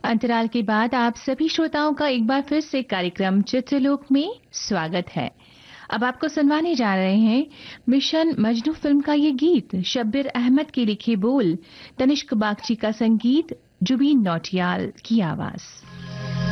अंतराल के बाद आप सभी श्रोताओं का एक बार फिर से कार्यक्रम चित्रलोक में स्वागत है। अब आपको सुनवाने जा रहे हैं मिशन मजनू फिल्म का ये गीत। शब्बीर अहमद के लिखे बोल, तनिष्क बागची का संगीत, जुबीन नौटियाल की आवाज।